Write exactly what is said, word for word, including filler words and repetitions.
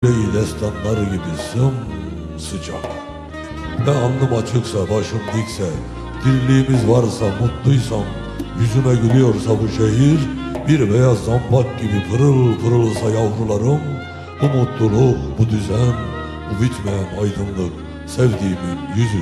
Ley destanlar gibi sımsıcak. Ve alnım açıksa, başım dikse, dirliğimiz varsa, mutluysam, yüzüme gülüyorsa bu şehir, bir beyaz zampak gibi pırıl pırılsa yavrularım, bu mutluluk, bu düzen, bu bitmeyen aydınlık, sevdiğimin yüzü.